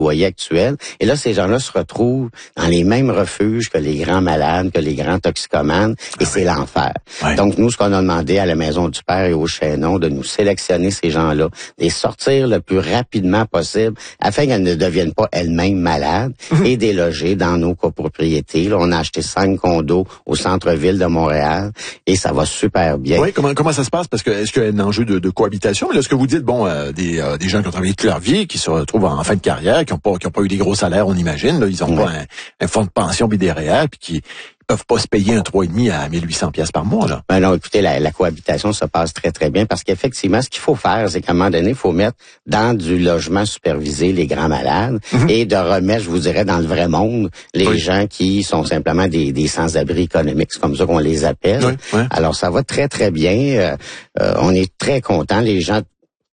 loyer actuel. Et là, ces gens-là se retrouvent dans les mêmes refuges que les grands malades, que les grands toxicomanes, et c'est l'enfer. Ouais. Donc, nous, ce qu'on a demandé à la Maison du Père et au Chaînon, de nous sélectionner ces gens-là, de les sortir le plus rapidement possible, afin qu'elles ne deviennent pas elles-mêmes malades, et déloger dans nos copropriétés. Là, on a acheté 5 condos au centre-ville de Montréal, et ça va super bien. Oui, comment ça se passe? Parce que est-ce qu'il y a un enjeu de cohabitation? Mais là, ce que vous dites, bon, des gens qui ont travaillé toute leur vie, qui se retrouvent en fin de carrière, qui ont pas eu des gros salaires, on imagine, là, ils ont pas un fonds de pension puis des REER, puis qui peuvent pas se payer un 3,5 à 1800 pièces par mois, là. Ben non, écoutez, la cohabitation se passe très, très bien parce qu'effectivement, ce qu'il faut faire, c'est qu'à un moment donné, il faut mettre dans du logement supervisé les grands malades et de remettre, je vous dirais, dans le vrai monde, les gens qui sont simplement des sans-abri économiques. C'est comme ça qu'on les appelle. Alors, ça va très, très bien. On est très contents. Les gens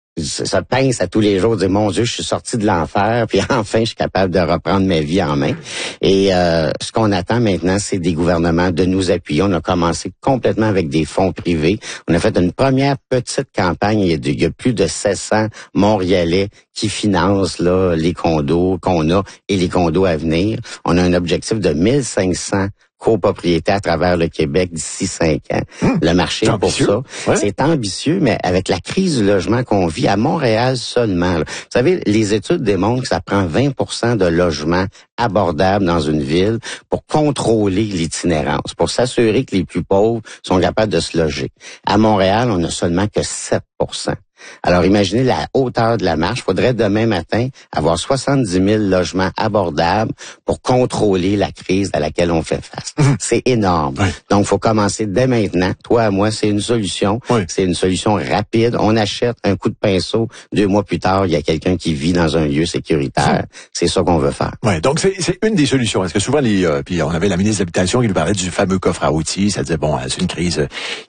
se pincent à tous les jours, disent, mon Dieu, je suis sorti de l'enfer, puis enfin, je suis capable de reprendre ma vie en main. Et ce qu'on attend maintenant, c'est des gouvernements de nous appuyer. On a commencé complètement avec des fonds privés. On a fait une première petite campagne. Il y a plus de 700 Montréalais qui financent là les condos qu'on a et les condos à venir. On a un objectif de 1500 copropriété à travers le Québec d'ici 5 ans. Le marché est pour ça. C'est ambitieux, mais avec la crise du logement qu'on vit à Montréal seulement. Là. Vous savez, les études démontrent que ça prend 20% de logements abordables dans une ville pour contrôler l'itinérance, pour s'assurer que les plus pauvres sont capables de se loger. À Montréal, on n'a seulement que 7%. Alors, imaginez la hauteur de la marche. Il faudrait demain matin avoir 70 000 logements abordables pour contrôler la crise à laquelle on fait face. C'est énorme. Donc, il faut commencer dès maintenant. Toi à moi, c'est une solution. C'est une solution rapide. On achète un coup de pinceau. 2 mois plus tard, il y a quelqu'un qui vit dans un lieu sécuritaire. C'est ça qu'on veut faire. Ouais, donc c'est une des solutions. Est-ce que souvent puis on avait la ministre de l'Habitation qui nous parlait du fameux coffre à outils. Ça disait, bon, c'est une crise.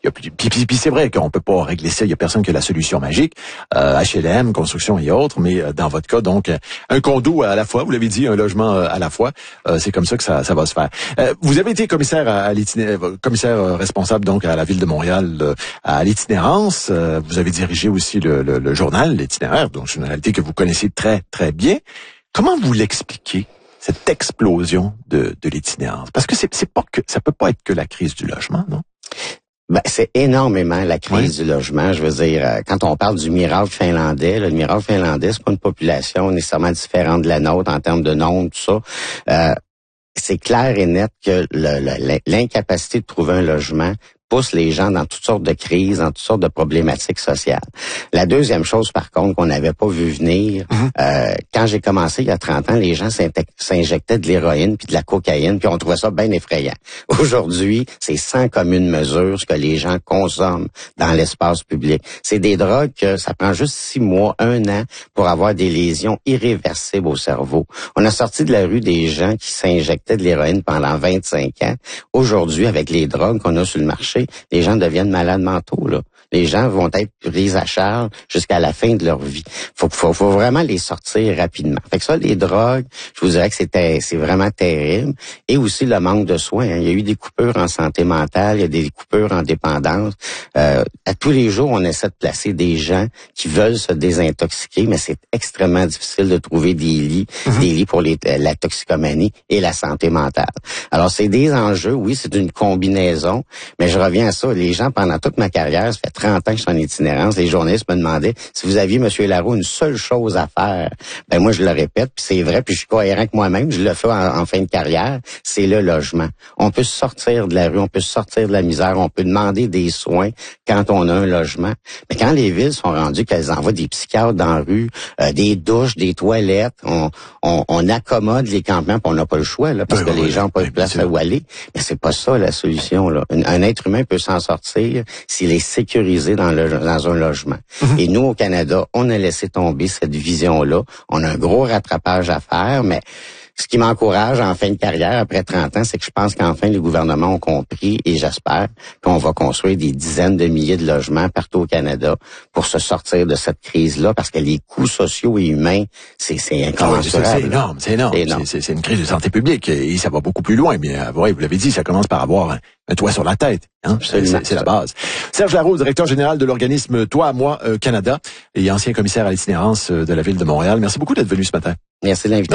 Puis c'est vrai qu'on peut pas régler ça. Il y a personne qui a la solution magique. HLM, construction et autres, mais dans votre cas, donc, un condo à la fois, vous l'avez dit, un logement à la fois, c'est comme ça que ça va se faire. Vous avez été commissaire commissaire responsable donc à la Ville de Montréal à l'itinérance. Vous avez dirigé aussi le journal L'Itinéraire, donc c'est une réalité que vous connaissez très, très bien. Comment vous l'expliquez, cette explosion de l'itinérance? Parce que ça peut pas être que la crise du logement, non? Ben, c'est énormément la crise du logement. Je veux dire, quand on parle du miracle finlandais, le miracle finlandais, c'est pas une population nécessairement différente de la nôtre en termes de nombre, tout ça. C'est clair et net que l'incapacité de trouver un logement pousse les gens dans toutes sortes de crises, dans toutes sortes de problématiques sociales. La deuxième chose, par contre, qu'on n'avait pas vu venir, quand j'ai commencé il y a 30 ans, les gens s'injectaient de l'héroïne puis de la cocaïne, puis on trouvait ça bien effrayant. Aujourd'hui, c'est sans commune mesure ce que les gens consomment dans l'espace public. C'est des drogues que ça prend juste 6 mois, 1 an pour avoir des lésions irréversibles au cerveau. On a sorti de la rue des gens qui s'injectaient de l'héroïne pendant 25 ans. Aujourd'hui, avec les drogues qu'on a sur le marché, les gens deviennent malades mentaux, là. Les gens vont être pris à charge jusqu'à la fin de leur vie. Faut vraiment les sortir rapidement. Fait que ça, les drogues, je vous dirais que c'est vraiment terrible. Et aussi le manque de soins. Il y a eu des coupures en santé mentale, il y a des coupures en dépendance. À tous les jours, on essaie de placer des gens qui veulent se désintoxiquer, mais c'est extrêmement difficile de trouver des lits pour la toxicomanie et la santé mentale. Alors, c'est des enjeux, oui, c'est une combinaison, mais je reviens à ça. Les gens, pendant toute ma carrière, ça fait 30 ans que je suis en itinérance, les journalistes me demandaient si vous aviez, M. Laroux, une seule chose à faire. Ben moi, je le répète, puis c'est vrai, puis je suis cohérent avec moi-même, je le fais en fin de carrière, c'est le logement. On peut sortir de la rue, on peut sortir de la misère, on peut demander des soins quand on a un logement. Mais quand les villes sont rendues qu'elles envoient des psychiatres dans la rue, des douches, des toilettes, on accommode les campements, puis on n'a pas le choix, là, parce que les gens n'ont pas de place où aller. Mais c'est pas ça la solution, là. Un être humain peut s'en sortir s'il est sécurisé dans un logement. Et nous, au Canada, on a laissé tomber cette vision-là. On a un gros rattrapage à faire, mais ce qui m'encourage en fin de carrière, après 30 ans, c'est que je pense qu'enfin les gouvernements ont compris, et j'espère qu'on va construire des dizaines de milliers de logements partout au Canada pour se sortir de cette crise-là, parce que les coûts sociaux et humains, c'est incommensurable. C'est énorme. C'est une crise de santé publique et ça va beaucoup plus loin. Mais vous l'avez dit, ça commence par avoir un toit sur la tête. Hein? C'est la base. Serge Laroux, directeur général de l'organisme Toi à moi Canada et ancien commissaire à l'itinérance de la Ville de Montréal. Merci beaucoup d'être venu ce matin. Merci de l'invitation.